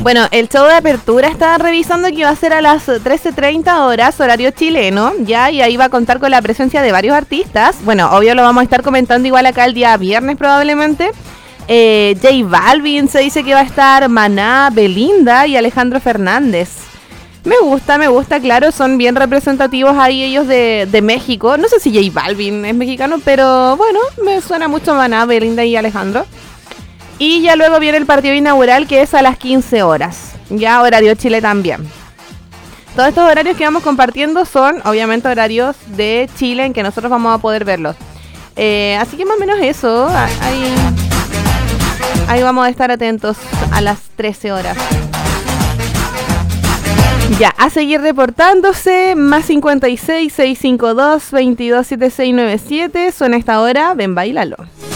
Bueno, el show de apertura estaba revisando que iba a ser a las 13:30 horas, horario chileno, ya, y ahí va a contar con la presencia de varios artistas. Bueno, obvio lo vamos a estar comentando igual acá el día viernes probablemente. J Balvin se dice que va a estar, Maná, Belinda y Alejandro Fernández. Me gusta, claro, son bien representativos ahí ellos de México. No sé si J Balvin es mexicano, pero bueno, me suena mucho Maná, Belinda y Alejandro. Y ya luego viene el partido inaugural, que es a las 15 horas. Ya horario Chile también. Todos estos horarios que vamos compartiendo son obviamente horarios de Chile en que nosotros vamos a poder verlos. Así que más o menos eso. Ahí vamos a estar atentos a las 13 horas. Ya, a seguir reportándose, más 56 652 227697. Suena esta hora, ven, bailalo.